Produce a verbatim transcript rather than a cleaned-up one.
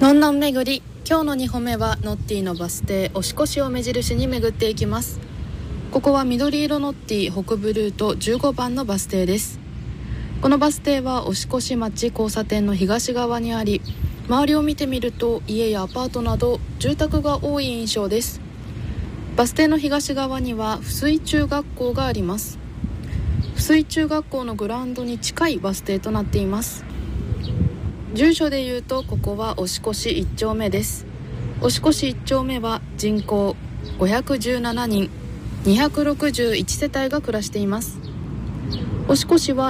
のんのん巡り、今日のにほんめはノッティのバス停押越を目印に巡っていきます。ここは緑色ノッティ北部ルートじゅうごばんのバス停です。このバス停は押越町交差点の東側にあり、周りを見てみると家やアパートなど住宅が多い印象です。バス停の東側には翡翠中学校があります。翡翠中学校のグラウンドに近いバス停となっています。住所でいうとここは押越いっ丁目です。押越いっ丁目は人口ごひゃくじゅうななにん、にひゃくろくじゅういち世帯が暮らしています。押越は